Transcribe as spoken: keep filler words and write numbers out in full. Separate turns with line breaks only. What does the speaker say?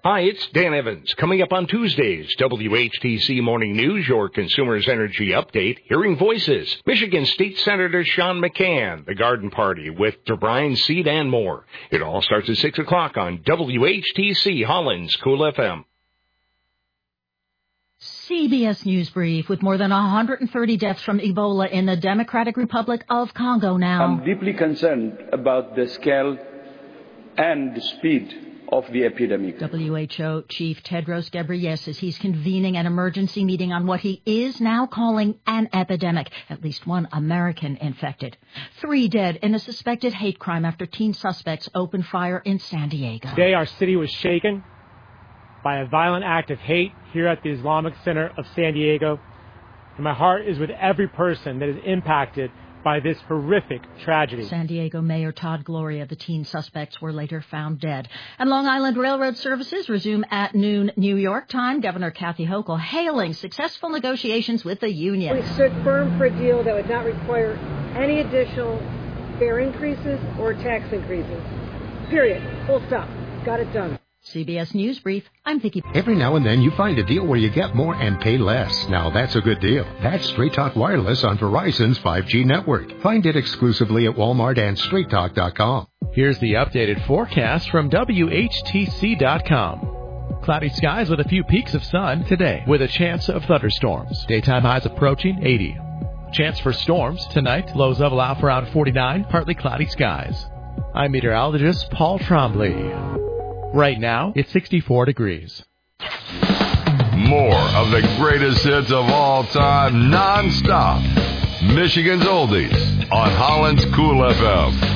Hi, it's Dan Evans. Coming up on Tuesdays, W H T C Morning News, your Consumers Energy Update, Hearing Voices, Michigan State Senator Sean McCann, the Garden Party with DeBrine Seed and more. It all starts at six o'clock on W H T C Holland's Cool F M.
C B S News Brief with more than one hundred thirty deaths from Ebola in the Democratic Republic of Congo now.
I'm deeply concerned about the scale and the speed of the epidemic.
W H O Chief Tedros Ghebreyesus, he's convening an emergency meeting on what he is now calling an epidemic. At least one American infected. Three dead in a suspected hate crime after teen suspects opened fire in San Diego.
Today our city was shaken by a violent act of hate here at the Islamic Center of San Diego. And my heart is with every person that is impacted by this horrific tragedy.
San Diego Mayor Todd Gloria, the teen suspects were later found dead. And Long Island Railroad services resume at noon New York time. Governor Kathy Hochul hailing successful negotiations with the union.
We stood firm for a deal that would not require any additional fare increases or tax increases. Period. Full stop. Got it done.
C B S News Brief, I'm Vicki.
Every now and then you find a deal where you get more and pay less. Now that's a good deal. That's Straight Talk Wireless on Verizon's five G network. Find it exclusively at Walmart and straight talk dot com.
Here's the updated forecast from W H T C dot com. Cloudy skies with a few peaks of sun today with a chance of thunderstorms. Daytime highs approaching eighty. Chance for storms tonight. Lows level out for around forty-nine. Partly cloudy skies. I'm meteorologist Paul Trombley. Right now, it's sixty-four degrees.
More of the greatest hits of all time, non-stop. Michigan's Oldies on Holland's Cool F M.